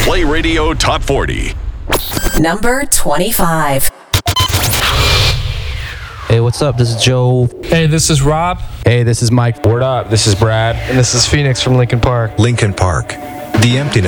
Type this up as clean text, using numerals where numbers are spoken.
Play Radio Top 40. Number 25. Hey, what's up? This is Joe. Hey, this is Rob. Hey, this is Mike. Word up, this is Brad. And this is Phoenix from Linkin Park. Linkin Park, the emptiness